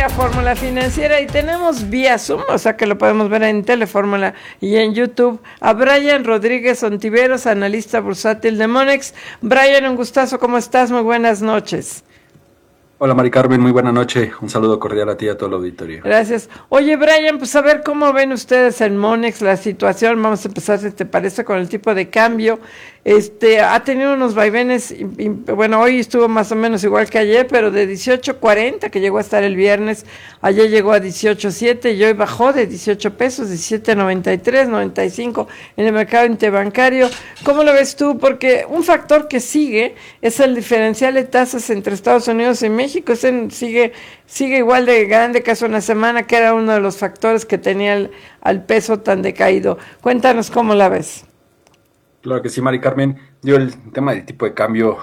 día Fórmula Financiera y tenemos vía Zoom, o sea que lo podemos ver en Telefórmula y en YouTube, a Brian Rodríguez Ontiveros, analista bursátil de Monex. Brian, un gustazo, ¿cómo estás? Muy buenas noches. Hola Mari Carmen, muy buena noche. Un saludo cordial a ti y a todo el auditorio. Gracias. Oye, Brian, pues a ver cómo ven ustedes en Monex la situación. Vamos a empezar, si te parece, con el tipo de cambio. Ha tenido unos vaivenes, bueno, hoy estuvo más o menos igual que ayer, pero de 18.40, que llegó a estar el viernes, ayer llegó a 18.7 y hoy bajó de 18 pesos, 17.93, 95 en el mercado interbancario. ¿Cómo lo ves tú? Porque un factor que sigue es el diferencial de tasas entre Estados Unidos y México. Sigue igual de grande que hace una semana, que era uno de los factores que tenía al peso tan decaído. Cuéntanos cómo la ves. Claro que sí, Mari Carmen. El tema del tipo de cambio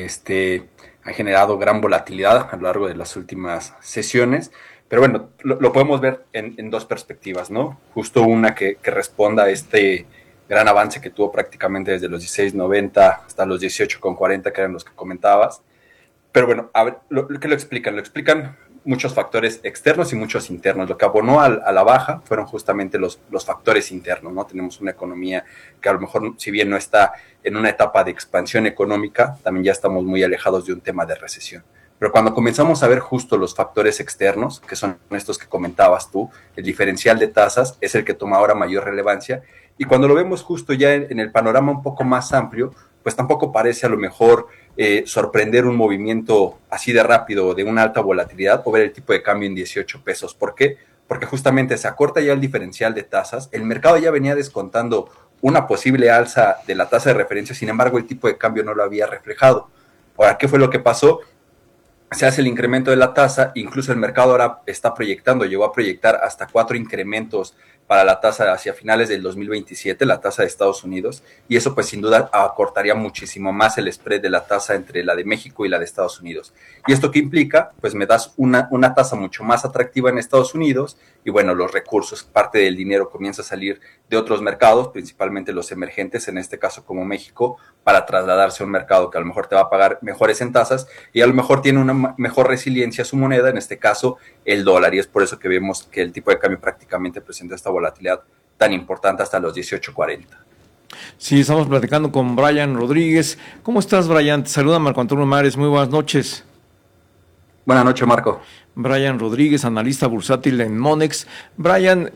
ha generado gran volatilidad a lo largo de las últimas sesiones, pero bueno, lo podemos ver en dos perspectivas, ¿no? Justo una que responda a este gran avance que tuvo prácticamente desde los 16.90 hasta los 18.40, que eran los que comentabas. Pero bueno, a ver, ¿qué lo explican? Lo explican muchos factores externos y muchos internos. Lo que abonó a la baja fueron justamente los factores internos, ¿no? Tenemos una economía que a lo mejor, si bien no está en una etapa de expansión económica, también ya estamos muy alejados de un tema de recesión. Pero cuando comenzamos a ver justo los factores externos, que son estos que comentabas tú, el diferencial de tasas es el que toma ahora mayor relevancia, y cuando lo vemos justo ya en el panorama un poco más amplio, pues tampoco parece a lo mejor sorprender un movimiento así de rápido, de una alta volatilidad, o ver el tipo de cambio en 18 pesos. ¿Por qué? Porque justamente se acorta ya el diferencial de tasas, el mercado ya venía descontando una posible alza de la tasa de referencia, sin embargo el tipo de cambio no lo había reflejado. Ahora, ¿qué fue lo que pasó? Se hace el incremento de la tasa, incluso el mercado ahora está proyectando, llegó a proyectar hasta 4 incrementos para la tasa hacia finales del 2027, la tasa de Estados Unidos, y eso pues sin duda acortaría muchísimo más el spread de la tasa entre la de México y la de Estados Unidos. ¿Y esto qué implica? Pues me das una tasa mucho más atractiva en Estados Unidos, y bueno, los recursos, parte del dinero comienza a salir de otros mercados, principalmente los emergentes, en este caso como México, para trasladarse a un mercado que a lo mejor te va a pagar mejores en tasas, y a lo mejor tiene una mejor resiliencia a su moneda, en este caso el dólar, y es por eso que vemos que el tipo de cambio prácticamente presenta esta volatilidad tan importante hasta los 18.40. Sí, estamos platicando con Brian Rodríguez. ¿Cómo estás, Brian? Te saluda Marco Antonio Mares. Muy buenas noches. Buenas noches, Marco. Brian Rodríguez, analista bursátil en Monex. Brian,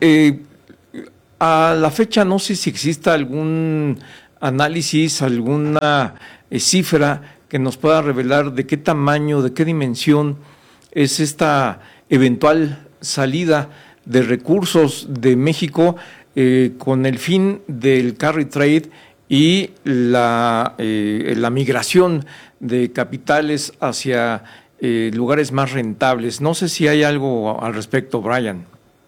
a la fecha no sé si exista algún análisis, alguna cifra que nos pueda revelar de qué tamaño, de qué dimensión es esta eventual salida de recursos de México con el fin del carry trade y la migración de capitales hacia lugares más rentables. No sé si hay algo al respecto, Brian.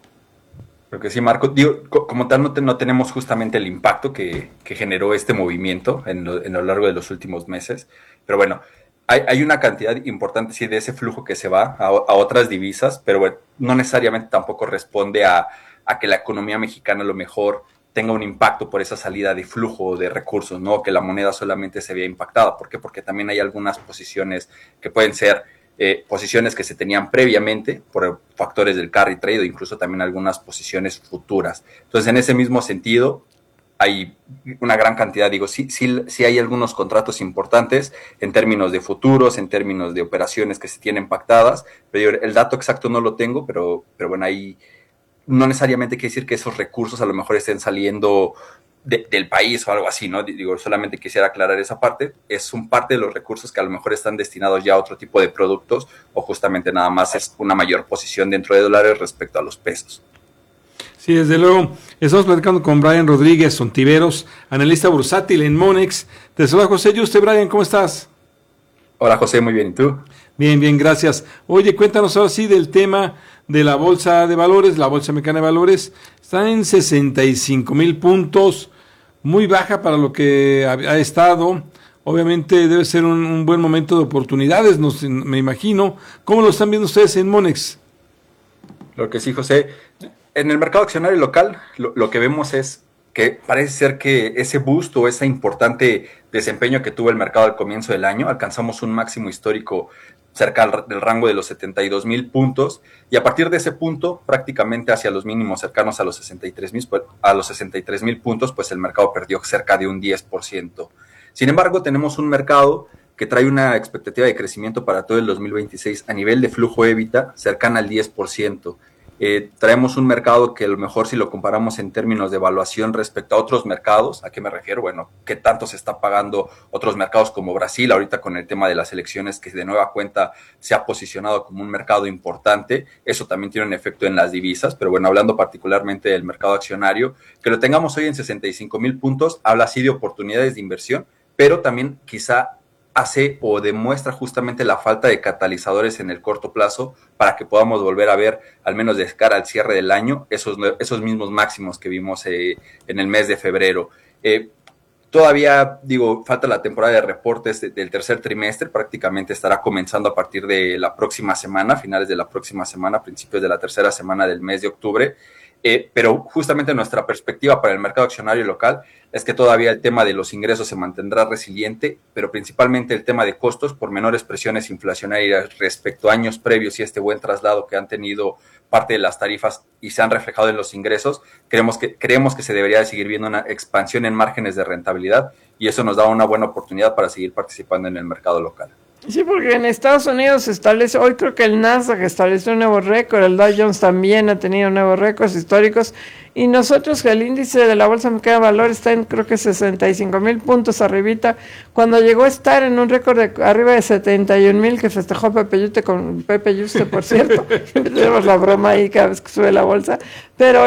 Creo que sí, Marco. Digo, como tal no tenemos justamente el impacto que generó este movimiento en lo largo de los últimos meses, pero bueno, hay una cantidad importante sí de ese flujo que se va a otras divisas, pero bueno, no necesariamente tampoco responde a que la economía mexicana a lo mejor tenga un impacto por esa salida de flujo de recursos, ¿no? Que la moneda solamente se vea impactada. ¿Por qué? Porque también hay algunas posiciones que pueden ser posiciones que se tenían previamente por factores del carry trade o incluso también algunas posiciones futuras. Entonces, en ese mismo sentido, hay una gran cantidad, digo, sí hay algunos contratos importantes en términos de futuros, en términos de operaciones que se tienen pactadas, pero el dato exacto no lo tengo, pero bueno, ahí no necesariamente quiere decir que esos recursos a lo mejor estén saliendo del país o algo así, ¿no? Digo, solamente quisiera aclarar esa parte. Es un parte de los recursos que a lo mejor están destinados ya a otro tipo de productos o justamente nada más es una mayor posición dentro de dólares respecto a los pesos. Sí, desde luego. Estamos platicando con Brian Rodríguez Ontiveros, analista bursátil en Monex. Te saluda José Yuste. Brian, ¿cómo estás? Hola José, muy bien. ¿Y tú? Bien, bien, gracias. Oye, cuéntanos ahora sí del tema de la Bolsa de Valores, la Bolsa Mexicana de Valores. Está en 65,000 puntos, muy baja para lo que ha estado. Obviamente debe ser un buen momento de oportunidades, me imagino. ¿Cómo lo están viendo ustedes en Monex? Lo que sí, José. En el mercado accionario local, lo que vemos es que parece ser que ese boost o ese importante desempeño que tuvo el mercado al comienzo del año, alcanzamos un máximo histórico cerca del rango de los 72,000 puntos, y a partir de ese punto, prácticamente hacia los mínimos cercanos a los 63,000 puntos, pues el mercado perdió cerca de un 10%. Sin embargo, tenemos un mercado que trae una expectativa de crecimiento para todo el 2026 a nivel de flujo EBITDA cercana al 10%. Traemos un mercado que a lo mejor si lo comparamos en términos de evaluación respecto a otros mercados, ¿a qué me refiero? Bueno, ¿qué tanto se está pagando otros mercados como Brasil ahorita con el tema de las elecciones, que de nueva cuenta se ha posicionado como un mercado importante? Eso también tiene un efecto en las divisas, pero bueno, hablando particularmente del mercado accionario, que lo tengamos hoy en 65,000 puntos, habla así de oportunidades de inversión, pero también quizá hace o demuestra justamente la falta de catalizadores en el corto plazo para que podamos volver a ver, al menos de cara al cierre del año, esos mismos máximos que vimos en el mes de febrero. Todavía, falta la temporada de reportes del tercer trimestre, prácticamente estará comenzando a partir de la próxima semana, finales de la próxima semana, principios de la tercera semana del mes de octubre. Pero justamente nuestra perspectiva para el mercado accionario local es que todavía el tema de los ingresos se mantendrá resiliente, pero principalmente el tema de costos por menores presiones inflacionarias respecto a años previos y este buen traslado que han tenido parte de las tarifas y se han reflejado en los ingresos. Creemos que se debería de seguir viendo una expansión en márgenes de rentabilidad y eso nos da una buena oportunidad para seguir participando en el mercado local. Sí, porque en Estados Unidos se establece, hoy creo que el Nasdaq estableció un nuevo récord, el Dow Jones también ha tenido nuevos récords históricos, y nosotros, que el índice de la Bolsa Mexicana de Valores está en creo que 65,000 puntos arribita, cuando llegó a estar en un récord de arriba de 71,000 que festejó Pepe Yuste, por cierto, tenemos la broma ahí cada vez que sube la bolsa, pero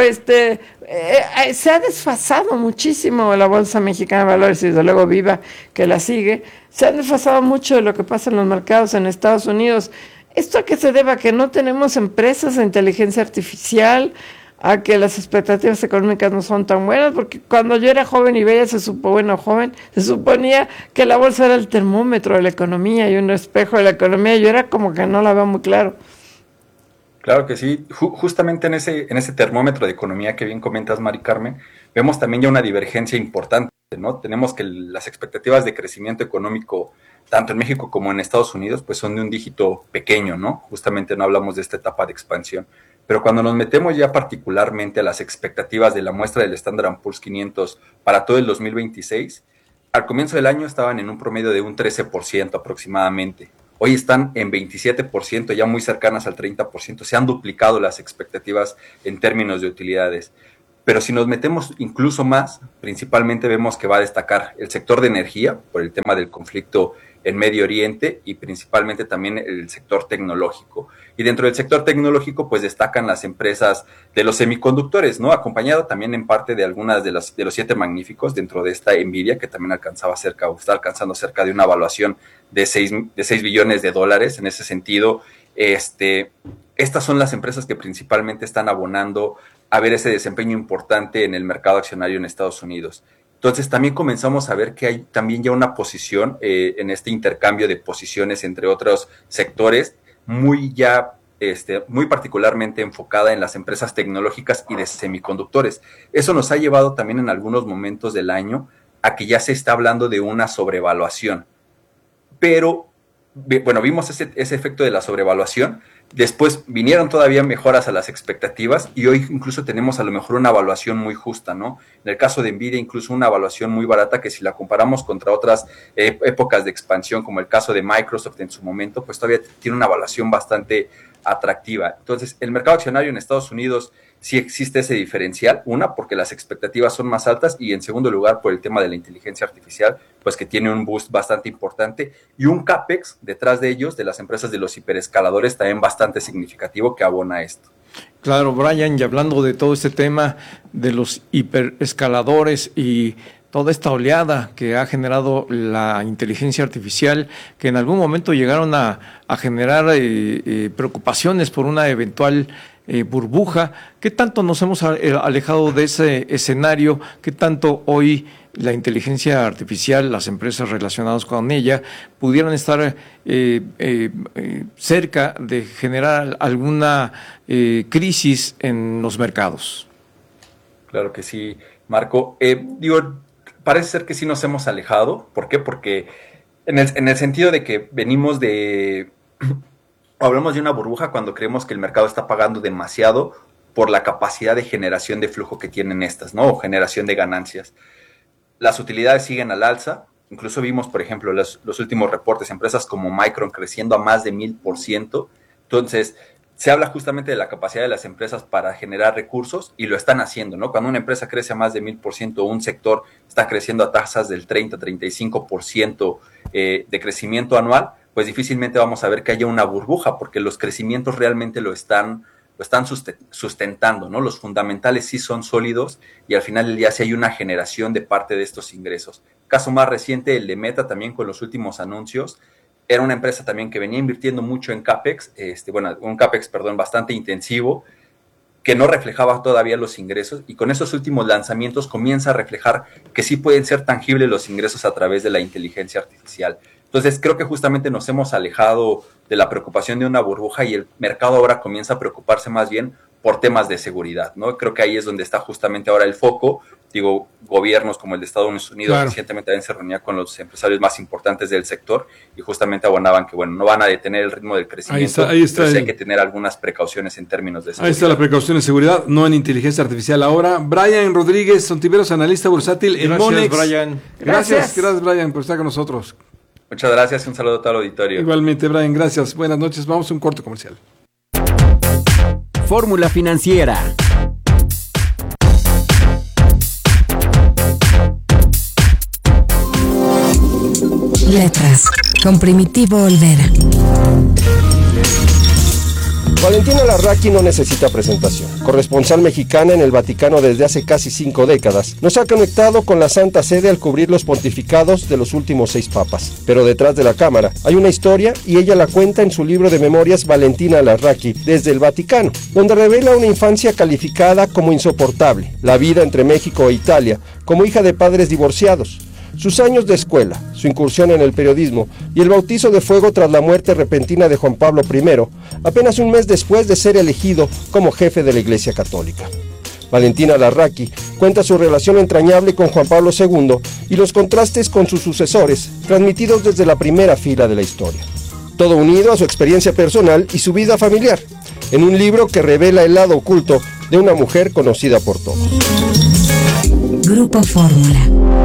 se ha desfasado muchísimo la Bolsa Mexicana de Valores, y desde luego Viva, que la sigue, se ha desfasado mucho de lo que pasa en los mercados en Estados Unidos. ¿Esto a qué se debe? ¿A que no tenemos empresas de inteligencia artificial? ¿A que las expectativas económicas no son tan buenas? Porque cuando yo era joven y veía, se suponía que la bolsa era el termómetro de la economía y un espejo de la economía. Yo era como que no la veo muy claro. Claro que sí, justamente en ese termómetro de economía que bien comentas, Mari Carmen, vemos también ya una divergencia importante, ¿no? Tenemos que las expectativas de crecimiento económico, tanto en México como en Estados Unidos, pues son de un dígito pequeño, ¿no? Justamente no hablamos de esta etapa de expansión. Pero cuando nos metemos ya particularmente a las expectativas de la muestra del Standard & Poor's 500 para todo el 2026, al comienzo del año estaban en un promedio de un 13% aproximadamente. Hoy están en 27%, ya muy cercanas al 30%. Se han duplicado las expectativas en términos de utilidades. Pero si nos metemos incluso más, principalmente vemos que va a destacar el sector de energía por el tema del conflicto en Medio Oriente y principalmente también el sector tecnológico. Y dentro del sector tecnológico, pues destacan las empresas de los semiconductores, ¿no? Acompañado también en parte de algunas de los 7 magníficos dentro de esta Nvidia, que también está alcanzando cerca de una evaluación de 6 billones de dólares. En ese sentido, estas son las empresas que principalmente están abonando a ver ese desempeño importante en el mercado accionario en Estados Unidos. Entonces también comenzamos a ver que hay también ya una posición en este intercambio de posiciones entre otros sectores muy particularmente enfocada en las empresas tecnológicas y de semiconductores. Eso nos ha llevado también en algunos momentos del año a que ya se está hablando de una sobrevaluación. Pero, bueno, vimos ese efecto de la sobrevaluación. Después vinieron todavía mejoras a las expectativas y hoy incluso tenemos a lo mejor una evaluación muy justa, ¿no? En el caso de Nvidia, incluso una evaluación muy barata que si la comparamos contra otras épocas de expansión, como el caso de Microsoft en su momento, pues todavía tiene una evaluación bastante atractiva. Entonces, el mercado accionario en Estados Unidos sí existe ese diferencial, porque las expectativas son más altas y en segundo lugar por el tema de la inteligencia artificial, pues que tiene un boost bastante importante y un CAPEX detrás de ellos, de las empresas de los hiperescaladores, también bastante significativo que abona esto. Claro, Brian, y hablando de todo este tema de los hiperescaladores y toda esta oleada que ha generado la inteligencia artificial, que en algún momento llegaron a generar preocupaciones por una eventual burbuja. ¿Qué tanto nos hemos alejado de ese escenario? ¿Qué tanto hoy la inteligencia artificial, las empresas relacionadas con ella, pudieran estar cerca de generar alguna crisis en los mercados? Claro que sí, Marco. Parece ser que sí nos hemos alejado. ¿Por qué? Porque en el sentido de que venimos de o hablamos de una burbuja cuando creemos que el mercado está pagando demasiado por la capacidad de generación de flujo que tienen estas, ¿no? O generación de ganancias. Las utilidades siguen al alza. Incluso vimos, por ejemplo, los últimos reportes, empresas como Micron creciendo a más de 1000%. Entonces, se habla justamente de la capacidad de las empresas para generar recursos y lo están haciendo, ¿no? Cuando una empresa crece a más de 1000%, un sector está creciendo a tasas del 30-35% de crecimiento anual, pues difícilmente vamos a ver que haya una burbuja, porque los crecimientos realmente lo están sustentando, ¿no? Los fundamentales sí son sólidos y al final del día sí hay una generación de parte de estos ingresos. Caso más reciente, el de Meta, también con los últimos anuncios. Era una empresa también que venía invirtiendo mucho en CAPEX, un CAPEX, bastante intensivo, que no reflejaba todavía los ingresos, y con esos últimos lanzamientos comienza a reflejar que sí pueden ser tangibles los ingresos a través de la inteligencia artificial. Entonces creo que justamente nos hemos alejado de la preocupación de una burbuja y el mercado ahora comienza a preocuparse más bien por temas de seguridad, ¿no? Creo que ahí es donde está justamente ahora el foco. Digo, gobiernos como el de Estados Unidos recientemente también se reunía con los empresarios más importantes del sector y justamente abonaban que, no van a detener el ritmo del crecimiento, ahí está pero sí hay que tener algunas precauciones en términos de seguridad. Ahí está la precaución de seguridad, no en inteligencia artificial ahora. Brian Rodríguez Ontiveros, analista bursátil en Monex. Gracias, Brian. Gracias, Brian, por estar con nosotros. Muchas gracias y un saludo a todo el auditorio. Igualmente, Brian, gracias. Buenas noches. Vamos a un corto comercial. Fórmula Financiera. Letras, con Primitivo Olvera. Valentina Larraqui no necesita presentación. Corresponsal mexicana en el Vaticano desde hace casi 5 décadas, nos ha conectado con la Santa Sede al cubrir los pontificados de los últimos 6 papas. Pero detrás de la cámara hay una historia y ella la cuenta en su libro de memorias Valentina Larraqui desde el Vaticano, donde revela una infancia calificada como insoportable, la vida entre México e Italia, como hija de padres divorciados, sus años de escuela, su incursión en el periodismo y el bautizo de fuego tras la muerte repentina de Juan Pablo I, apenas un mes después de ser elegido como jefe de la Iglesia Católica. Valentina Larraqui cuenta su relación entrañable con Juan Pablo II y los contrastes con sus sucesores, transmitidos desde la primera fila de la historia. Todo unido a su experiencia personal y su vida familiar, en un libro que revela el lado oculto de una mujer conocida por todos. Grupo Fórmula.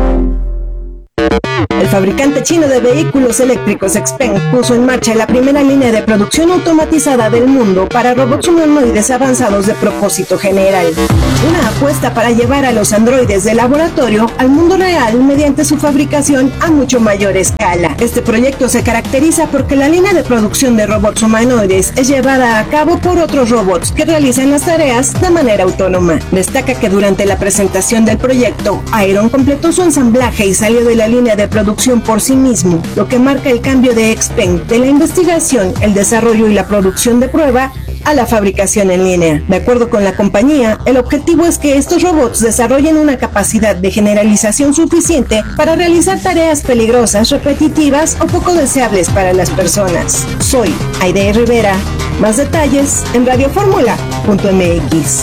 El fabricante chino de vehículos eléctricos XPeng puso en marcha la primera línea de producción automatizada del mundo para robots humanoides avanzados de propósito general. Una apuesta para llevar a los androides de laboratorio al mundo real mediante su fabricación a mucho mayor escala. Este proyecto se caracteriza porque la línea de producción de robots humanoides es llevada a cabo por otros robots que realizan las tareas de manera autónoma. Destaca que durante la presentación del proyecto, Iron completó su ensamblaje y salió de la línea de producción por sí mismo, lo que marca el cambio de XPeng de la investigación, el desarrollo y la producción de prueba a la fabricación en línea. De acuerdo con la compañía, el objetivo es que estos robots desarrollen una capacidad de generalización suficiente para realizar tareas peligrosas, repetitivas o poco deseables para las personas. Soy Aide Rivera. Más detalles en radioformula.mx.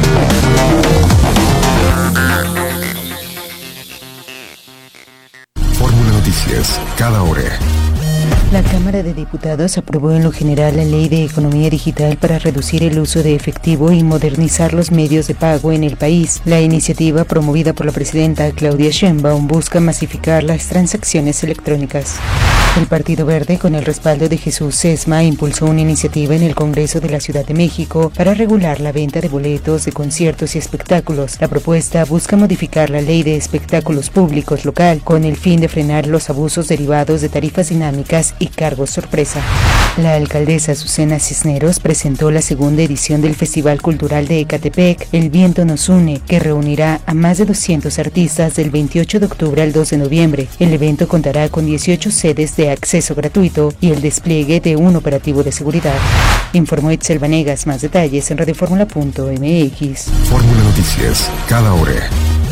Noticias, cada hora. La Cámara de Diputados aprobó en lo general la Ley de Economía Digital para reducir el uso de efectivo y modernizar los medios de pago en el país. La iniciativa, promovida por la presidenta Claudia Sheinbaum, busca masificar las transacciones electrónicas. El Partido Verde, con el respaldo de Jesús Sesma, impulsó una iniciativa en el Congreso de la Ciudad de México para regular la venta de boletos de conciertos y espectáculos. La propuesta busca modificar la Ley de Espectáculos Públicos local con el fin de frenar los abusos derivados de tarifas dinámicas y cargos sorpresa. La alcaldesa Azucena Cisneros presentó la segunda edición del Festival Cultural de Ecatepec, El Viento Nos Une, que reunirá a más de 200 artistas del 28 de octubre al 2 de noviembre. El evento contará con 18 sedes de acceso gratuito y el despliegue de un operativo de seguridad. Informó Itzel Vanegas. Más detalles en radioformula.mx. Fórmula Noticias, cada hora.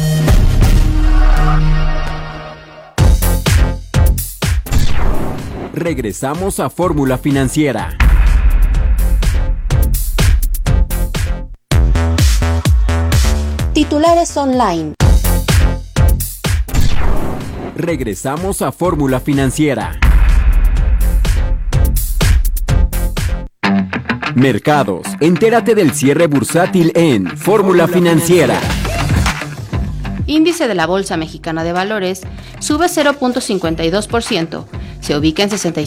Regresamos a Fórmula Financiera. Titulares online. Regresamos a Fórmula Financiera. Mercados. Entérate del cierre bursátil en Fórmula Financiera. Índice de la Bolsa Mexicana de Valores sube 0.52%, se ubica en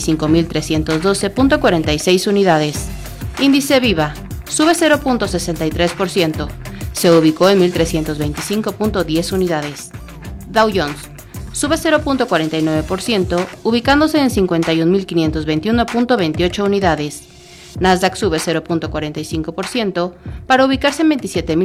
65.312.46 unidades. Índice Viva sube 0.63%, se ubicó en 1.325.10 unidades. Dow Jones sube 0.49%, ubicándose en 51.521.28 unidades. Nasdaq sube 0.45% para ubicarse en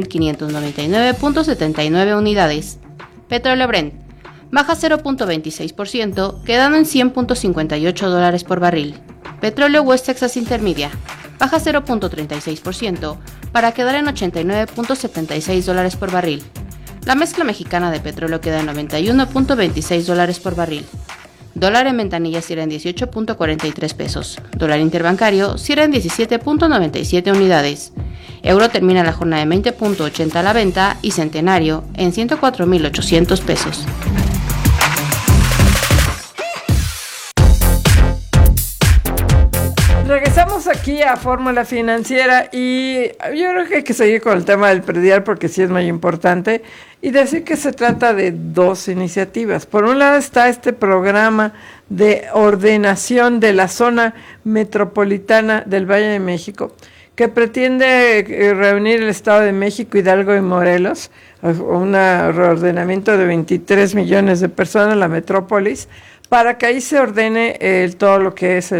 27.599.79 unidades. Petróleo Brent baja 0.26%, quedando en $100.58 por barril. Petróleo West Texas Intermedia baja 0.36% para quedar en $89.76 por barril. La mezcla mexicana de petróleo queda en $91.26 por barril. Dólar en ventanilla cierra en 18.43 pesos. Dólar interbancario cierra en 17.97 unidades. Euro termina la jornada en 20.80 a la venta y centenario en 104.800 pesos. Regresamos aquí a Fórmula Financiera y yo creo que hay que seguir con el tema del predial porque sí es muy importante y decir que se trata de dos iniciativas. Por un lado está este programa de ordenación de la zona metropolitana del Valle de México que pretende reunir el Estado de México, Hidalgo y Morelos, un reordenamiento de 23 millones de personas en la metrópolis, para que ahí se ordene todo lo que es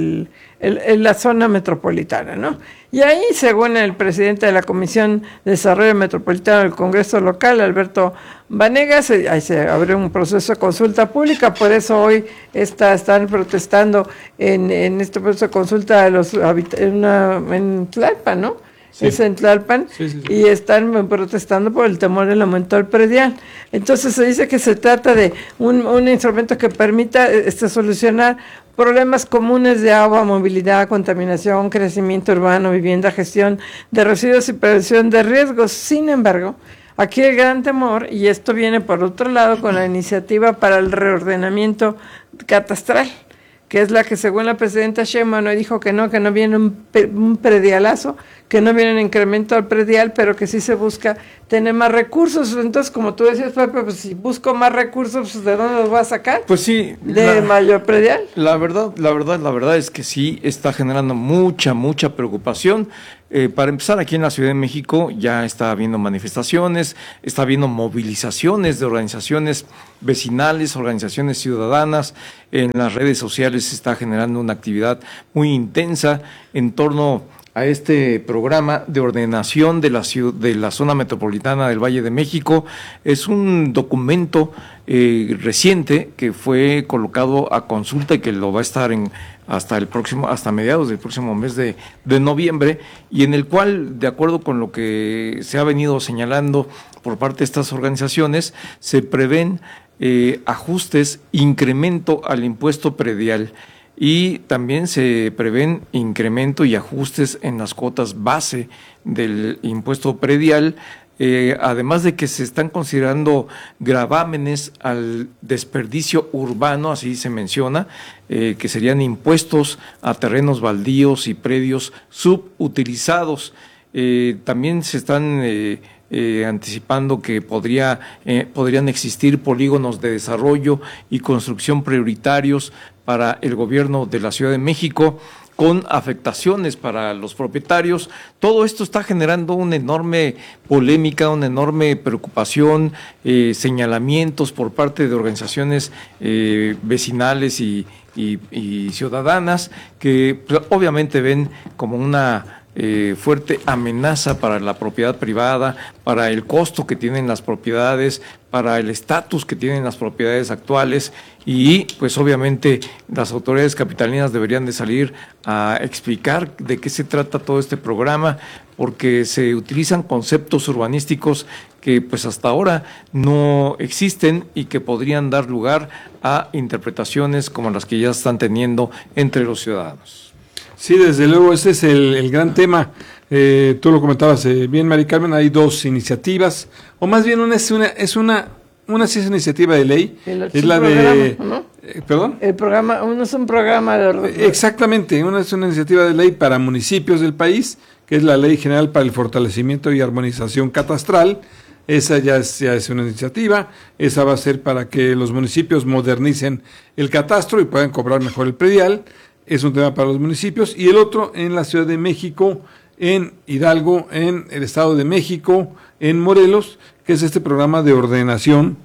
la zona metropolitana, ¿no? Y ahí, según el presidente de la Comisión de Desarrollo Metropolitano del Congreso Local, Alberto Vanegas, ahí se abrió un proceso de consulta pública, por eso hoy están protestando en este proceso de consulta en Tlalpan, ¿no? Sí. Es en Tlalpan, sí. Y están protestando por el temor del aumento del predial. Entonces se dice que se trata de un instrumento que permita solucionar problemas comunes de agua, movilidad, contaminación, crecimiento urbano, vivienda, gestión de residuos y prevención de riesgos. Sin embargo, aquí el gran temor, y esto viene por otro lado con la iniciativa para el reordenamiento catastral, que es la que según la presidenta Sheinbaum dijo que no viene un predialazo, que no viene un incremento al predial, pero que sí se busca tener más recursos. Entonces, como tú decías, Pepe, pues si busco más recursos, pues, ¿de dónde los voy a sacar? Pues sí. ¿De mayor predial? La verdad es que sí está generando mucha preocupación. Para empezar, aquí en la Ciudad de México ya está habiendo manifestaciones, está habiendo movilizaciones de organizaciones vecinales, organizaciones ciudadanas. En las redes sociales se está generando una actividad muy intensa en torno a este programa de ordenación de la zona metropolitana del Valle de México. Es un documento reciente que fue colocado a consulta y que lo va a estar hasta mediados del próximo mes de noviembre, y en el cual, de acuerdo con lo que se ha venido señalando por parte de estas organizaciones, se prevén ajustes, incremento al impuesto predial, y también se prevén incremento y ajustes en las cuotas base del impuesto predial, además de que se están considerando gravámenes al desperdicio urbano, así se menciona, que serían impuestos a terrenos baldíos y predios subutilizados. También se están anticipando que podrían existir polígonos de desarrollo y construcción prioritarios para el gobierno de la Ciudad de México, con afectaciones para los propietarios. Todo esto está generando una enorme polémica, una enorme preocupación, señalamientos por parte de organizaciones vecinales y ciudadanas que obviamente ven como una fuerte amenaza para la propiedad privada, para el costo que tienen las propiedades, para el estatus que tienen las propiedades actuales, y pues obviamente las autoridades capitalinas deberían de salir a explicar de qué se trata todo este programa, porque se utilizan conceptos urbanísticos que pues hasta ahora no existen y que podrían dar lugar a interpretaciones como las que ya están teniendo entre los ciudadanos. Sí, desde luego, ese es el gran tema. Tú lo comentabas bien, Mari Carmen, hay dos iniciativas, o más bien una sí es una iniciativa de ley, es la de, ¿no? ¿Perdón? El programa, uno es un programa de... Exactamente, una es una iniciativa de ley para municipios del país, que es la Ley General para el Fortalecimiento y Armonización Catastral. Esa ya es una iniciativa, esa va a ser para que los municipios modernicen el catastro y puedan cobrar mejor el predial. Es un tema para los municipios. Y el otro en la Ciudad de México, en Hidalgo, en el Estado de México, en Morelos, que es este programa de ordenación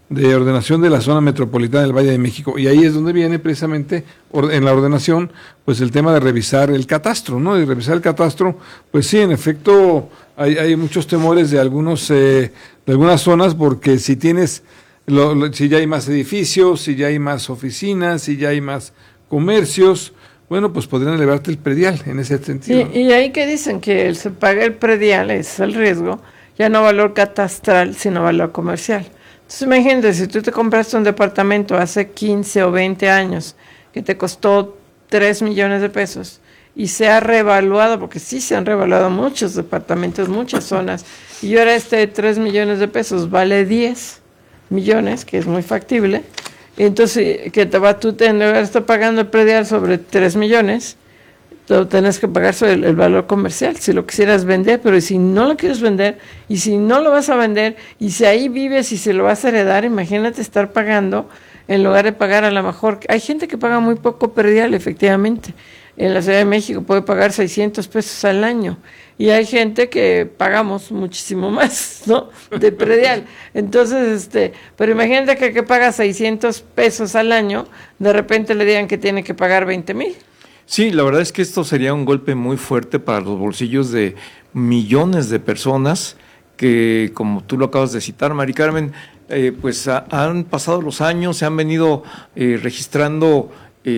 de la zona metropolitana del Valle de México. Y ahí es donde viene precisamente en la ordenación, pues el tema de revisar el catastro, ¿no? De revisar el catastro, pues sí, en efecto, hay muchos temores de algunas zonas, porque si tienes, si ya hay más edificios, si ya hay más oficinas, si ya hay más comercios, bueno, pues podrían elevarte el predial en ese sentido. Y ahí que dicen que se paga el predial, es el riesgo, ya no valor catastral, sino valor comercial. Entonces imagínate, si tú te compraste un departamento hace 15 o 20 años, que te costó 3 millones de pesos, y se ha revaluado, porque sí se han revaluado muchos departamentos, muchas zonas, y ahora de 3 millones de pesos vale 10 millones, que es muy factible. Entonces, que tú estás pagando el predial sobre 3 millones, tú tenés que pagar sobre el valor comercial, si lo quisieras vender, pero si no lo quieres vender, y si no lo vas a vender, y si ahí vives y se lo vas a heredar, imagínate estar pagando, en lugar de pagar a lo mejor, hay gente que paga muy poco predial, efectivamente, en la Ciudad de México puede pagar 600 pesos al año, y hay gente que pagamos muchísimo más, ¿no?, de predial. Entonces, pero imagínate que paga 600 pesos al año, de repente le digan que tiene que pagar 20,000. Sí, la verdad es que esto sería un golpe muy fuerte para los bolsillos de millones de personas que, como tú lo acabas de citar, Mari Carmen, pues han pasado los años, se han venido registrando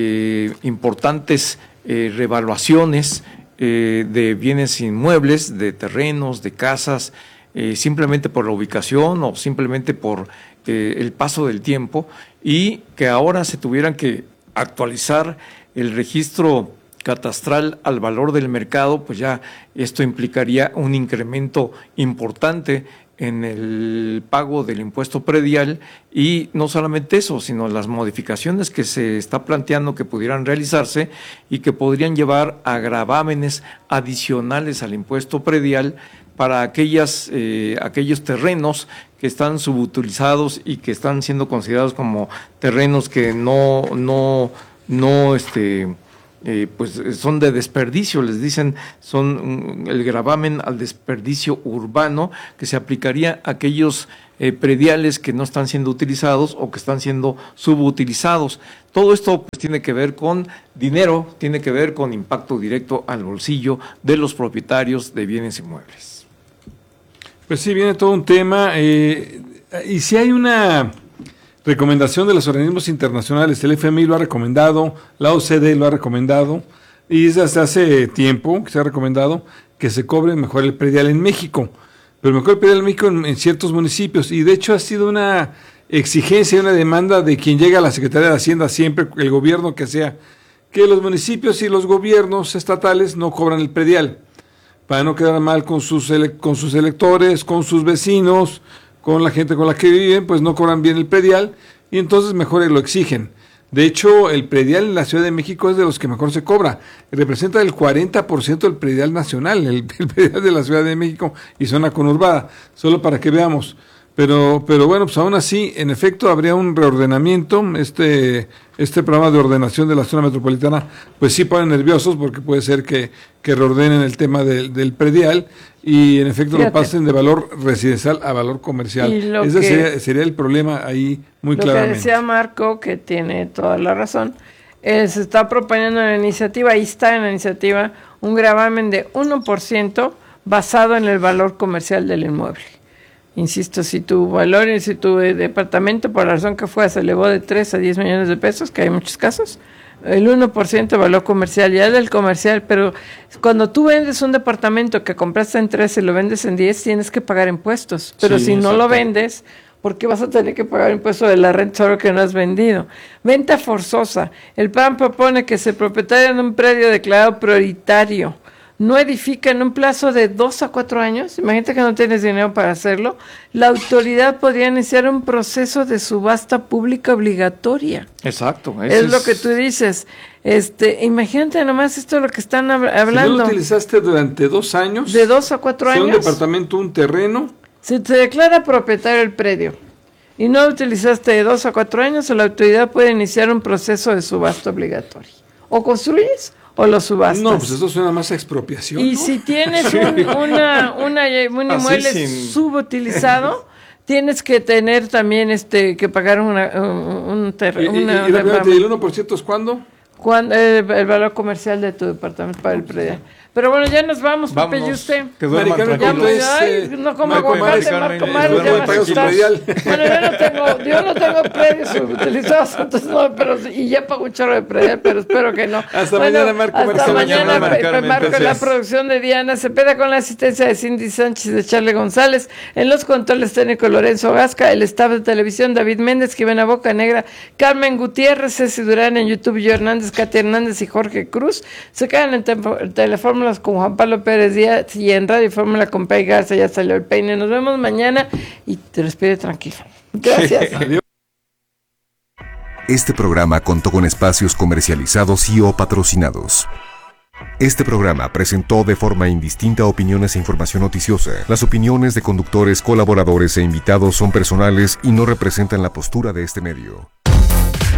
importantes revaluaciones de bienes inmuebles, de terrenos, de casas, simplemente por la ubicación o simplemente por el paso del tiempo, y que ahora se tuvieran que actualizar el registro catastral al valor del mercado, pues ya esto implicaría un incremento importante en el pago del impuesto predial, y no solamente eso, sino las modificaciones que se está planteando que pudieran realizarse y que podrían llevar a gravámenes adicionales al impuesto predial para aquellos terrenos que están subutilizados y que están siendo considerados como terrenos que pues son de desperdicio, les dicen, son el gravamen al desperdicio urbano, que se aplicaría a aquellos prediales que no están siendo utilizados o que están siendo subutilizados. Todo esto pues tiene que ver con dinero, tiene que ver con impacto directo al bolsillo de los propietarios de bienes inmuebles. Pues sí, viene todo un tema, y si hay una recomendación de los organismos internacionales, el FMI lo ha recomendado, la OCDE lo ha recomendado, y desde hace tiempo que se ha recomendado que se cobre mejor el predial en México, pero mejor el predial en México en ciertos municipios, y de hecho ha sido una exigencia y una demanda de quien llega a la Secretaría de Hacienda siempre, el gobierno que sea, que los municipios y los gobiernos estatales no cobran el predial, para no quedar mal con sus electores, con sus vecinos, con la gente con la que viven, pues no cobran bien el predial, y entonces mejor lo exigen. De hecho, el predial en la Ciudad de México es de los que mejor se cobra. Representa el 40% del predial nacional, el predial de la Ciudad de México y zona conurbada, solo para que veamos. Pero bueno, pues aún así, en efecto, habría un reordenamiento. Este programa de ordenación de la zona metropolitana, pues sí ponen nerviosos, porque puede ser que reordenen el tema del predial y en efecto lo pasen de valor residencial a valor comercial. Ese sería el problema ahí muy claramente. Lo que decía Marco, que tiene toda la razón, se está proponiendo en la iniciativa, ahí está en la iniciativa, un gravamen de 1% basado en el valor comercial del inmueble. Insisto, si tu valor y si tu departamento, por la razón que fue, se elevó de 3 a 10 millones de pesos, que hay muchos casos, el 1% de valor comercial, ya del comercial, pero cuando tú vendes un departamento que compraste en 3 y lo vendes en 10, tienes que pagar impuestos, pero sí, si no lo vendes, ¿por qué vas a tener que pagar impuesto de la renta solo que no has vendido? Venta forzosa. El PAN propone que se propietario de un predio declarado prioritario, no edifica en un plazo de 2 a 4 años, imagínate que no tienes dinero para hacerlo, la autoridad podría iniciar un proceso de subasta pública obligatoria. Exacto. Es lo que tú dices. Imagínate nomás esto es lo que están hablando. Si no lo utilizaste durante 2 años. De 2 a 4 años. Un departamento, un terreno. Si te declara propietario el predio y no lo utilizaste de 2 a 4 años, la autoridad puede iniciar un proceso de subasta obligatorio. O construyes o lo subastas. No, pues eso suena más a expropiación. Y ¿no? si tienes un inmueble subutilizado, tienes que tener también que pagar un terreno. ¿Y el 1% es cuándo? Cuando el valor comercial de tu departamento para el predial. Pero bueno, ya nos vamos, Pepe y usted. Que duerman tranquilos. No como aguacate, Marco Mario, ya vas a estar. Bueno, yo no tengo predios utilizados, entonces no, pero y ya pago un chorro de predial, pero espero que no. Hasta mañana, Marco. Hasta mañana, Marco, en la gracias. producción de Diana Cepeda, con la asistencia de Cindy Sánchez y de Charlie González, en los controles técnicos Lorenzo Gasca, el staff de televisión David Méndez, Jimena Bocanegra, Carmen Gutiérrez, Ceci Durán en YouTube, yo Hernández, Katia Hernández y Jorge Cruz. Se quedan en Telefórmulas con Juan Pablo Pérez Díaz y en Radio Fórmula con Pay Garza. Ya salió el peine. Nos vemos mañana y te despide tranquilo. Gracias. Adiós. Este programa contó con espacios comercializados y o patrocinados. Este programa presentó de forma indistinta opiniones e información noticiosa. Las opiniones de conductores, colaboradores e invitados son personales y no representan la postura de este medio.